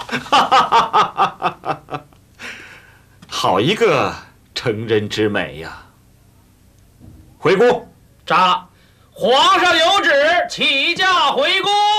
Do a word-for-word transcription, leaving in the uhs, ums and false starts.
好一个成人之美呀！回宫。 札，皇上有旨，起驾回宫。